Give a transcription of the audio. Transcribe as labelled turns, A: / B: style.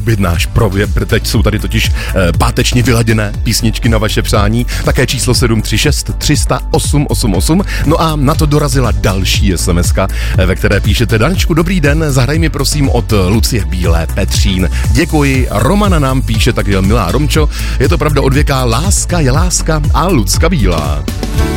A: objednáš teď jsou tady totiž pátečně vyladěné písničky na vaše přání, také číslo 736 300 888, no a na to dorazila další SMS-ka, ve které píšete: Dančku, dobrý den, zahraj mi prosím od Lucie Bílé Petřín. Děkuji, Romana nám píše, tak milá Romčo, je to pravda od věka, láska je láska a Lucka Bílá.